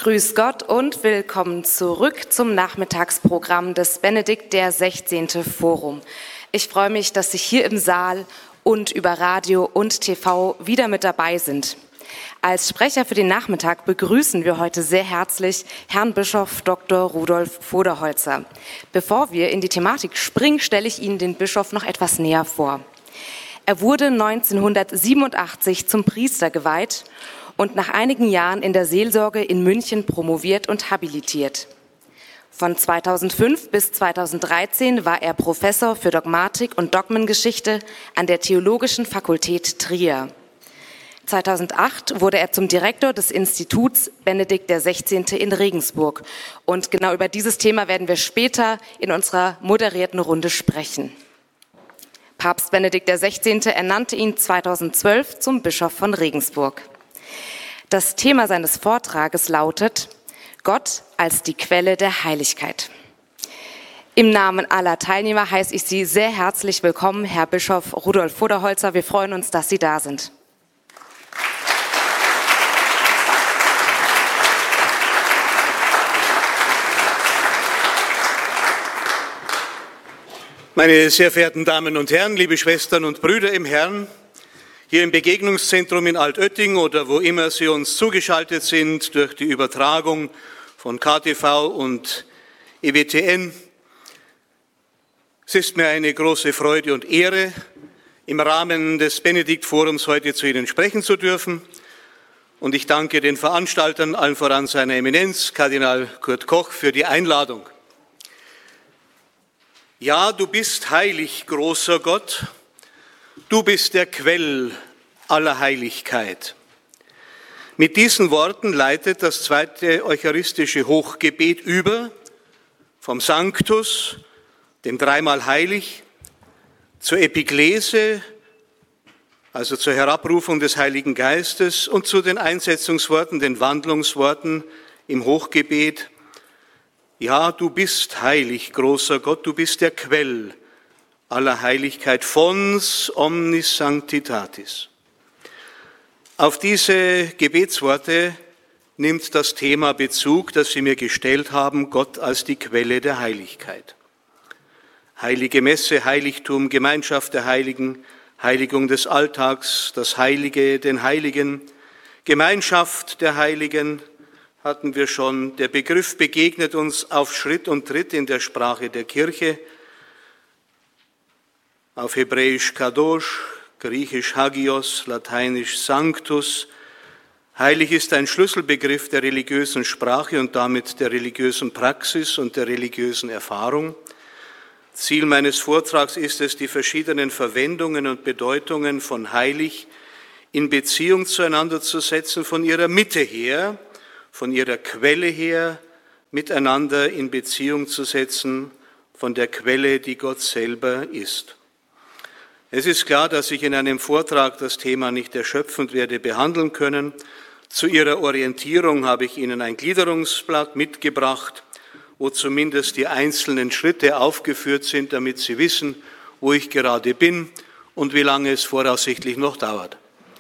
Grüß Gott und willkommen zurück zum Nachmittagsprogramm des Benedikt der 16. Forum. Ich freue mich, dass Sie hier im Saal und über Radio und TV wieder mit dabei sind. Als Sprecher für den Nachmittag begrüßen wir heute sehr herzlich Herrn Bischof Dr. Rudolf Voderholzer. Bevor wir in die Thematik springen, stelle ich Ihnen den Bischof noch etwas näher vor. Er wurde 1987 zum Priester geweiht und nach einigen Jahren in der Seelsorge in München promoviert und habilitiert. Von 2005 bis 2013 war er Professor für Dogmatik und Dogmengeschichte an der Theologischen Fakultät Trier. 2008 wurde er zum Direktor des Instituts Benedikt der 16. in Regensburg. Und genau über dieses Thema werden wir später in unserer moderierten Runde sprechen. Papst Benedikt der 16. ernannte ihn 2012 zum Bischof von Regensburg. Das Thema seines Vortrages lautet Gott als die Quelle der Heiligkeit. Im Namen aller Teilnehmer heiße ich Sie sehr herzlich willkommen, Herr Bischof Rudolf Voderholzer. Wir freuen uns, dass Sie da sind. Meine sehr verehrten Damen und Herren, liebe Schwestern und Brüder im Herrn, hier im Begegnungszentrum in Altötting oder wo immer Sie uns zugeschaltet sind durch die Übertragung von KTV und EWTN. Es ist mir eine große Freude und Ehre, im Rahmen des Benedikt-Forums heute zu Ihnen sprechen zu dürfen. Und ich danke den Veranstaltern, allen voran seiner Eminenz, Kardinal Kurt Koch, für die Einladung. Ja, du bist heilig, großer Gott. Du bist der Quell aller Heiligkeit. Mit diesen Worten leitet das zweite eucharistische Hochgebet über, vom Sanctus, dem dreimal heilig, zur Epiklese, also zur Herabrufung des Heiligen Geistes und zu den Einsetzungsworten, den Wandlungsworten im Hochgebet. Ja, du bist heilig, großer Gott, du bist der Quell aller Heiligkeit, fons omnis sanctitatis. Auf diese Gebetsworte nimmt das Thema Bezug, das Sie mir gestellt haben, Gott als die Quelle der Heiligkeit. Heilige Messe, Heiligtum, Gemeinschaft der Heiligen, Heiligung des Alltags, das Heilige, den Heiligen, Gemeinschaft der Heiligen hatten wir schon. Der Begriff begegnet uns auf Schritt und Tritt in der Sprache der Kirche. Auf Hebräisch Kadosh, Griechisch Hagios, Lateinisch Sanctus. Heilig ist ein Schlüsselbegriff der religiösen Sprache und damit der religiösen Praxis und der religiösen Erfahrung. Ziel meines Vortrags ist es, die verschiedenen Verwendungen und Bedeutungen von heilig in Beziehung zueinander zu setzen, von ihrer Mitte her, von ihrer Quelle her, miteinander in Beziehung zu setzen, von der Quelle, die Gott selber ist. Es ist klar, dass ich in einem Vortrag das Thema nicht erschöpfend werde behandeln können. Zu Ihrer Orientierung habe ich Ihnen ein Gliederungsblatt mitgebracht, wo zumindest die einzelnen Schritte aufgeführt sind, damit Sie wissen, wo ich gerade bin und wie lange es voraussichtlich noch dauert.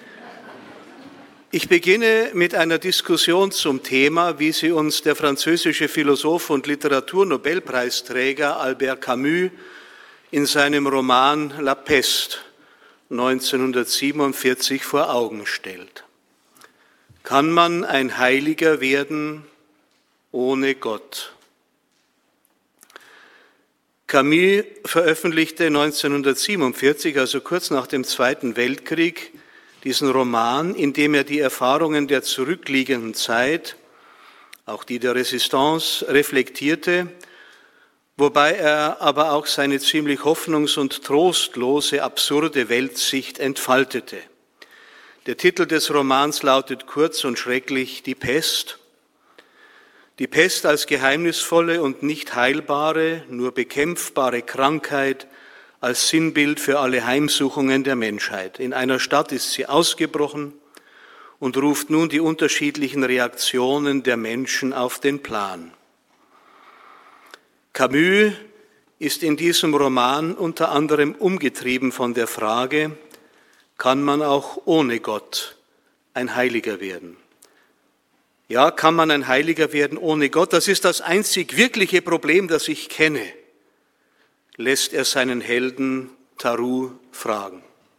Ich beginne mit einer Diskussion zum Thema, wie sie uns der französische Philosoph und Literaturnobelpreisträger Albert Camus in seinem Roman La Peste 1947 vor Augen stellt. Kann man ein Heiliger werden ohne Gott? Camus veröffentlichte 1947, also kurz nach dem Zweiten Weltkrieg, diesen Roman, in dem er die Erfahrungen der zurückliegenden Zeit, auch die der Resistance, reflektierte, wobei er aber auch seine ziemlich hoffnungs- und trostlose, absurde Weltsicht entfaltete. Der Titel des Romans lautet kurz und schrecklich Die Pest. Die Pest als geheimnisvolle und nicht heilbare, nur bekämpfbare Krankheit, als Sinnbild für alle Heimsuchungen der Menschheit. In einer Stadt ist sie ausgebrochen und ruft nun die unterschiedlichen Reaktionen der Menschen auf den Plan. Camus ist in diesem Roman unter anderem umgetrieben von der Frage, kann man auch ohne Gott ein Heiliger werden? Ja, kann man ein Heiliger werden ohne Gott? Das ist das einzig wirkliche Problem, das ich kenne, lässt er seinen Helden Taru fragen.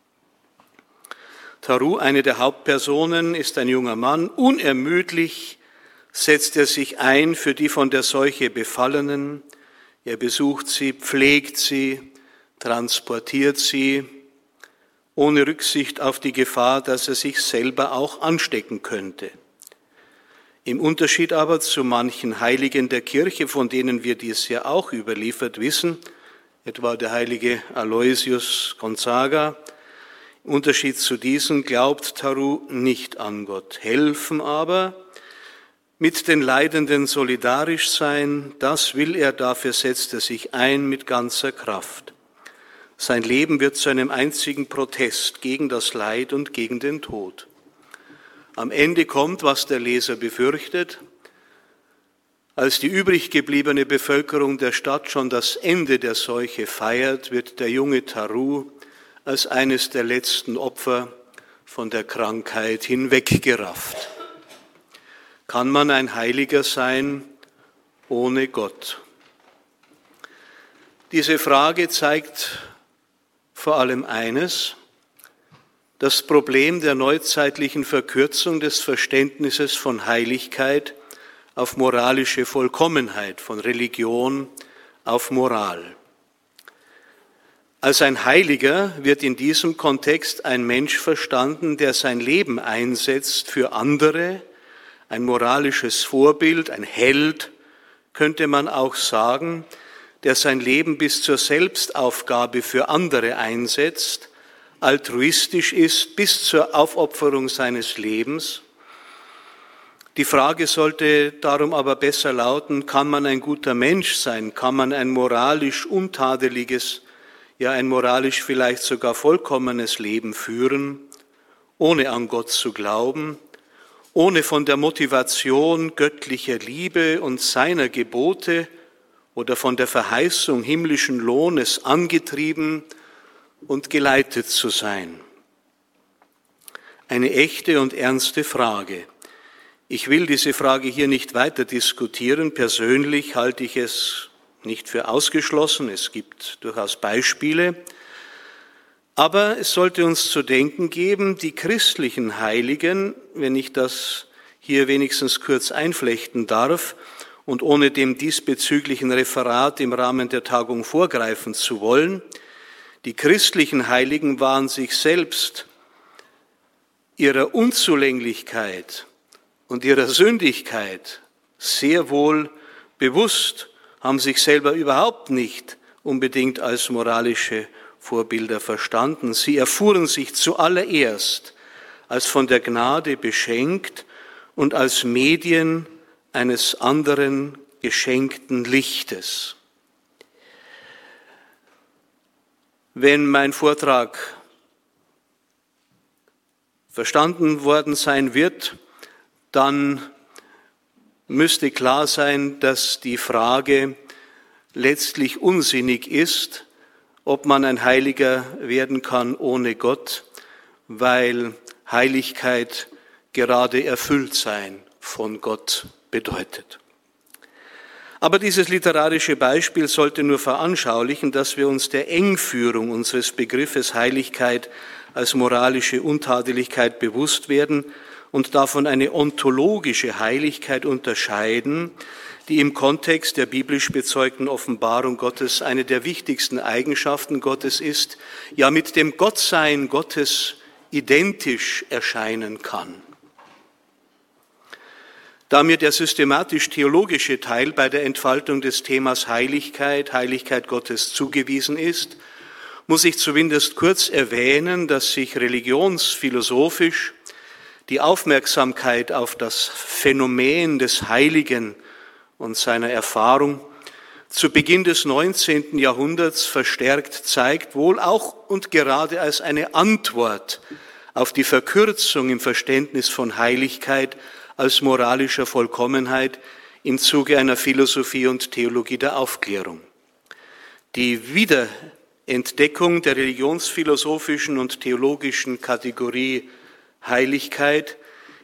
Taru, eine der Hauptpersonen, ist ein junger Mann. Unermüdlich setzt er sich ein für die von der Seuche Befallenen. Er besucht sie, pflegt sie, transportiert sie, ohne Rücksicht auf die Gefahr, dass er sich selber auch anstecken könnte. Im Unterschied aber zu manchen Heiligen der Kirche, von denen wir dies ja auch überliefert wissen, etwa der heilige Aloysius Gonzaga, im Unterschied zu diesen glaubt Taru nicht an Gott. Helfen aber, mit den Leidenden solidarisch sein, das will er, dafür setzt er sich ein mit ganzer Kraft. Sein Leben wird zu einem einzigen Protest gegen das Leid und gegen den Tod. Am Ende kommt, was der Leser befürchtet, als die übrig gebliebene Bevölkerung der Stadt schon das Ende der Seuche feiert, wird der junge Taru als eines der letzten Opfer von der Krankheit hinweggerafft. Kann man ein Heiliger sein ohne Gott? Diese Frage zeigt vor allem eines: das Problem der neuzeitlichen Verkürzung des Verständnisses von Heiligkeit auf moralische Vollkommenheit, von Religion auf Moral. Als ein Heiliger wird in diesem Kontext ein Mensch verstanden, der sein Leben einsetzt für andere, ein moralisches Vorbild, ein Held, könnte man auch sagen, der sein Leben bis zur Selbstaufgabe für andere einsetzt, altruistisch ist bis zur Aufopferung seines Lebens. Die Frage sollte darum aber besser lauten: Kann man ein guter Mensch sein? Kann man ein moralisch untadeliges, ja ein moralisch vielleicht sogar vollkommenes Leben führen, ohne an Gott zu glauben, ohne von der Motivation göttlicher Liebe und seiner Gebote oder von der Verheißung himmlischen Lohnes angetrieben und geleitet zu sein? Eine echte und ernste Frage. Ich will diese Frage hier nicht weiter diskutieren. Persönlich halte ich es nicht für ausgeschlossen. Es gibt durchaus Beispiele. Aber es sollte uns zu denken geben, die christlichen Heiligen, wenn ich das hier wenigstens kurz einflechten darf und ohne dem diesbezüglichen Referat im Rahmen der Tagung vorgreifen zu wollen, die christlichen Heiligen waren sich selbst ihrer Unzulänglichkeit und ihrer Sündigkeit sehr wohl bewusst, haben sich selber überhaupt nicht unbedingt als moralische Vorbilder verstanden. Sie erfuhren sich zuallererst als von der Gnade beschenkt und als Medien eines anderen geschenkten Lichtes. Wenn mein Vortrag verstanden worden sein wird, dann müsste klar sein, dass die Frage letztlich unsinnig ist, ob man ein Heiliger werden kann ohne Gott, weil Heiligkeit gerade erfüllt sein von Gott bedeutet. Aber dieses literarische Beispiel sollte nur veranschaulichen, dass wir uns der Engführung unseres Begriffes Heiligkeit als moralische Untadeligkeit bewusst werden und davon eine ontologische Heiligkeit unterscheiden, die im Kontext der biblisch bezeugten Offenbarung Gottes eine der wichtigsten Eigenschaften Gottes ist, ja mit dem Gottsein Gottes identisch erscheinen kann. Da mir der systematisch-theologische Teil bei der Entfaltung des Themas Heiligkeit Gottes zugewiesen ist, muss ich zumindest kurz erwähnen, dass sich religionsphilosophisch die Aufmerksamkeit auf das Phänomen des Heiligen und seiner Erfahrung zu Beginn des 19. Jahrhunderts verstärkt zeigt, wohl auch und gerade als eine Antwort auf die Verkürzung im Verständnis von Heiligkeit als moralischer Vollkommenheit im Zuge einer Philosophie und Theologie der Aufklärung. Die Wiederentdeckung der religionsphilosophischen und theologischen Kategorie Heiligkeit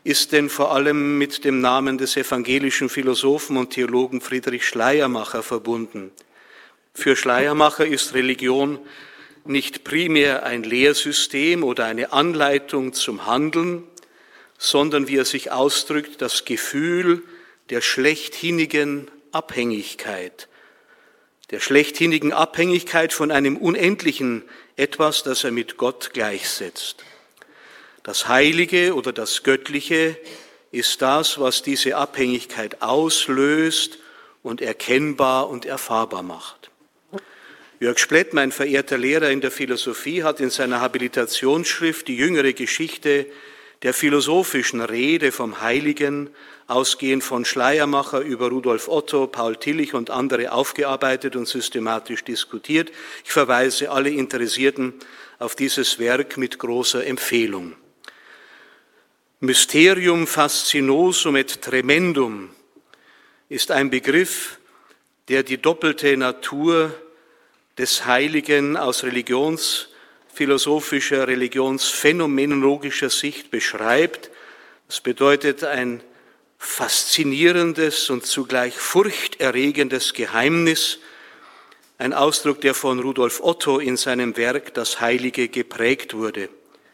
ist denn vor allem mit dem Namen des evangelischen Philosophen und Theologen Friedrich Schleiermacher verbunden. Für Schleiermacher ist Religion nicht primär ein Lehrsystem oder eine Anleitung zum Handeln, sondern, wie er sich ausdrückt, das Gefühl der schlechthinigen Abhängigkeit. Der schlechthinigen Abhängigkeit von einem unendlichen Etwas, das er mit Gott gleichsetzt. Das Heilige oder das Göttliche ist das, was diese Abhängigkeit auslöst und erkennbar und erfahrbar macht. Jörg Splett, mein verehrter Lehrer in der Philosophie, hat in seiner Habilitationsschrift die jüngere Geschichte der philosophischen Rede vom Heiligen, ausgehend von Schleiermacher über Rudolf Otto, Paul Tillich und andere aufgearbeitet und systematisch diskutiert. Ich verweise alle Interessierten auf dieses Werk mit großer Empfehlung. Mysterium fascinosum et tremendum ist ein Begriff, der die doppelte Natur des Heiligen aus religionsphilosophischer, religionsphänomenologischer Sicht beschreibt. Das bedeutet ein faszinierendes und zugleich furchterregendes Geheimnis, ein Ausdruck, der von Rudolf Otto in seinem Werk Das Heilige geprägt wurde.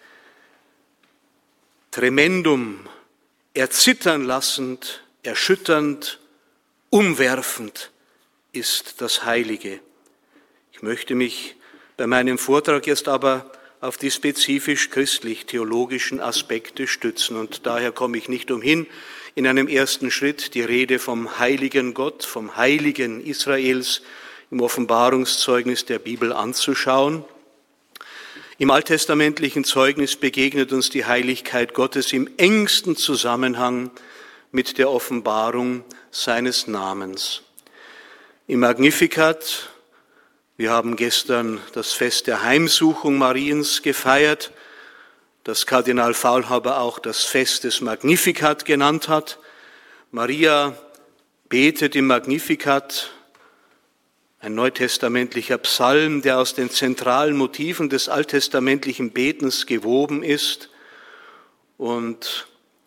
Tremendum, erzittern lassend, erschütternd, umwerfend ist das Heilige. Ich möchte mich bei meinem Vortrag jetzt aber auf die spezifisch christlich-theologischen Aspekte stützen. Und daher komme ich nicht umhin, in einem ersten Schritt die Rede vom heiligen Gott, vom Heiligen Israels im Offenbarungszeugnis der Bibel anzuschauen. Im alttestamentlichen Zeugnis begegnet uns die Heiligkeit Gottes im engsten Zusammenhang mit der Offenbarung seines Namens. Im Magnificat, wir haben gestern das Fest der Heimsuchung Mariens gefeiert, das Kardinal Faulhaber auch das Fest des Magnificat genannt hat. Maria betet im Magnificat, ein neutestamentlicher Psalm, der aus den zentralen Motiven des alttestamentlichen Betens gewoben ist und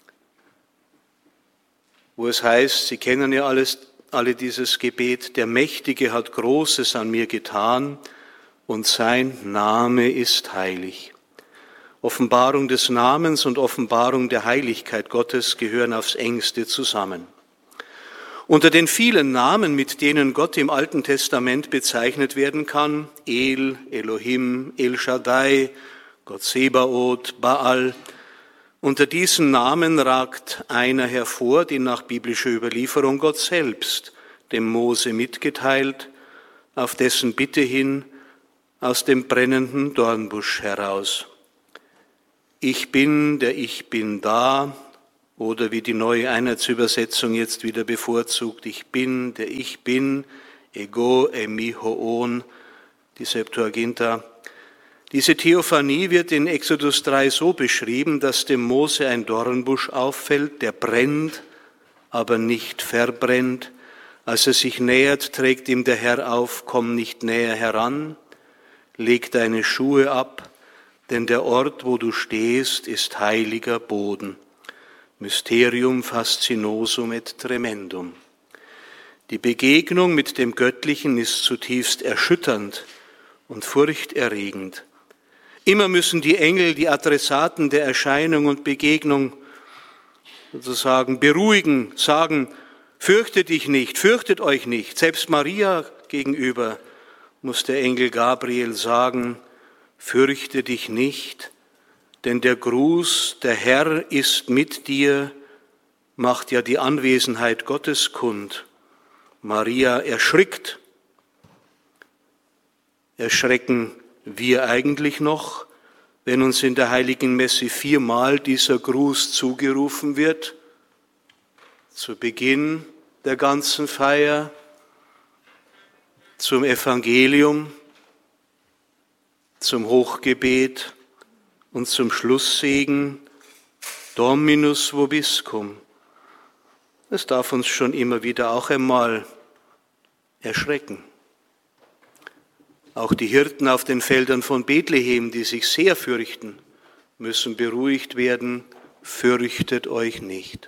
wo es heißt, Sie kennen ja alle dieses Gebet, der Mächtige hat Großes an mir getan und sein Name ist heilig. Offenbarung des Namens und Offenbarung der Heiligkeit Gottes gehören aufs engste zusammen. Unter den vielen Namen, mit denen Gott im Alten Testament bezeichnet werden kann, El, Elohim, El Shaddai, Gott Sebaoth, Baal, unter diesen Namen ragt einer hervor, den nach biblischer Überlieferung Gott selbst dem Mose mitgeteilt, auf dessen Bitte hin aus dem brennenden Dornbusch heraus. Ich bin, der ich bin da, oder wie die neue Einheitsübersetzung jetzt wieder bevorzugt, ich bin, der ich bin, ego emi hoon, die Septuaginta. Diese Theophanie wird in Exodus 3 so beschrieben, dass dem Mose ein Dornbusch auffällt, der brennt, aber nicht verbrennt. Als er sich nähert, trägt ihm der Herr auf, komm nicht näher heran, leg deine Schuhe ab, denn der Ort, wo du stehst, ist heiliger Boden. Mysterium fascinosum et tremendum. Die Begegnung mit dem Göttlichen ist zutiefst erschütternd und furchterregend. Immer müssen die Engel, die Adressaten der Erscheinung und Begegnung sozusagen beruhigen, sagen, fürchtet dich nicht, fürchtet euch nicht. Selbst Maria gegenüber muss der Engel Gabriel sagen, fürchte dich nicht, denn der Gruß, der Herr ist mit dir, macht ja die Anwesenheit Gottes kund. Maria erschrickt. Erschrecken wir eigentlich noch, wenn uns in der Heiligen Messe 4-mal dieser Gruß zugerufen wird? Zu Beginn der ganzen Feier, zum Evangelium, zum Hochgebet und zum Schlusssegen, Dominus vobiscum. Das darf uns schon immer wieder auch einmal erschrecken. Auch die Hirten auf den Feldern von Bethlehem, die sich sehr fürchten, müssen beruhigt werden. fürchtet euch nicht.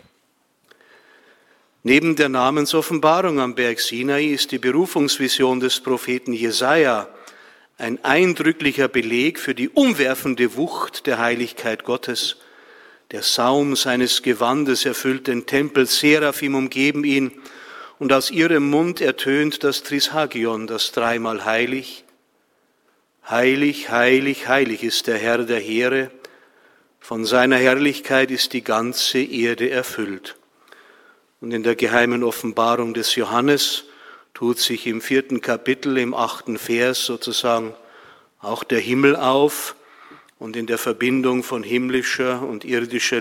Neben der Namensoffenbarung am Berg Sinai ist die Berufungsvision des Propheten Jesaja ein eindrücklicher Beleg für die umwerfende Wucht der Heiligkeit Gottes. Der Saum seines Gewandes erfüllt den Tempel, Seraphim umgeben ihn, und aus ihrem Mund ertönt das Trisagion, das dreimal heilig. Heilig, heilig, heilig ist der Herr der Heere, von seiner Herrlichkeit ist die ganze Erde erfüllt. Und in der geheimen Offenbarung des Johannes tut sich im 4. Kapitel, im 8. Vers sozusagen auch der Himmel auf, und in der Verbindung von himmlischer und irdischer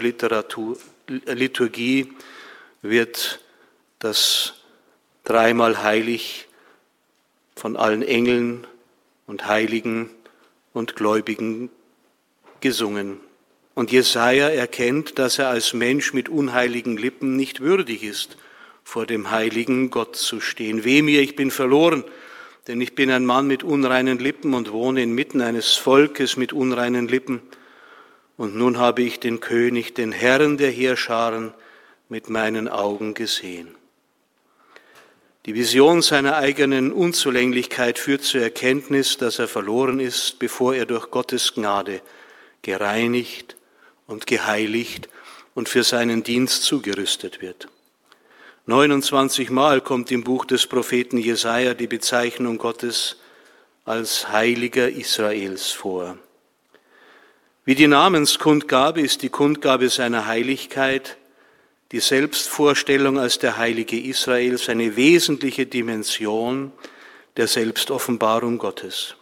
Liturgie wird das dreimal heilig von allen Engeln und Heiligen und Gläubigen gesungen. Und Jesaja erkennt, dass er als Mensch mit unheiligen Lippen nicht würdig ist, vor dem heiligen Gott zu stehen. Weh mir, ich bin verloren, denn ich bin ein Mann mit unreinen Lippen und wohne inmitten eines Volkes mit unreinen Lippen. Und nun habe ich den König, den Herrn der Heerscharen, mit meinen Augen gesehen. Die Vision seiner eigenen Unzulänglichkeit führt zur Erkenntnis, dass er verloren ist, bevor er durch Gottes Gnade gereinigt und geheiligt und für seinen Dienst zugerüstet wird. 29 Mal kommt im Buch des Propheten Jesaja die Bezeichnung Gottes als Heiliger Israels vor. Wie die Namenskundgabe ist die Kundgabe seiner Heiligkeit, die Selbstvorstellung als der Heilige Israels, eine wesentliche Dimension der Selbstoffenbarung Gottes.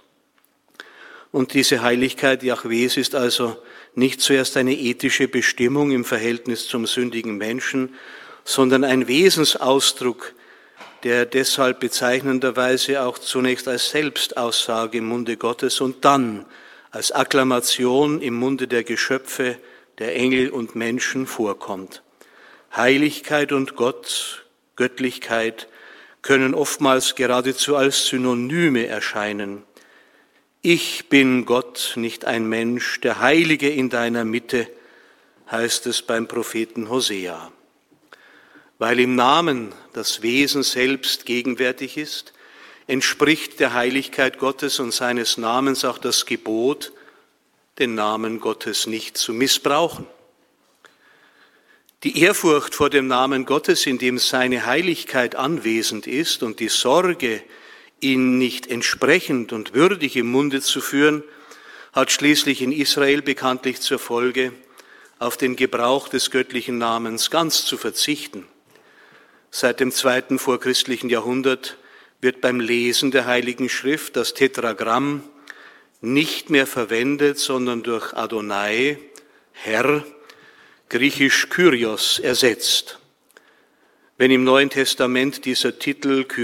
Und diese Heiligkeit Jahwes ist also nicht zuerst eine ethische Bestimmung im Verhältnis zum sündigen Menschen, sondern ein Wesensausdruck, der deshalb bezeichnenderweise auch zunächst als Selbstaussage im Munde Gottes und dann als Akklamation im Munde der Geschöpfe, der Engel und Menschen vorkommt. Heiligkeit und Gott, Göttlichkeit können oftmals geradezu als Synonyme erscheinen. Ich bin Gott, nicht ein Mensch, der Heilige in deiner Mitte, heißt es beim Propheten Hosea. Weil im Namen das Wesen selbst gegenwärtig ist, entspricht der Heiligkeit Gottes und seines Namens auch das Gebot, den Namen Gottes nicht zu missbrauchen. Die Ehrfurcht vor dem Namen Gottes, in dem seine Heiligkeit anwesend ist, und die Sorge, ihn nicht entsprechend und würdig im Munde zu führen, hat schließlich in Israel bekanntlich zur Folge, auf den Gebrauch des göttlichen Namens ganz zu verzichten. Seit dem 2. vorchristlichen Jahrhundert wird beim Lesen der Heiligen Schrift das Tetragramm nicht mehr verwendet, sondern durch Adonai, Herr, griechisch Kyrios, ersetzt. Wenn im Neuen Testament dieser Titel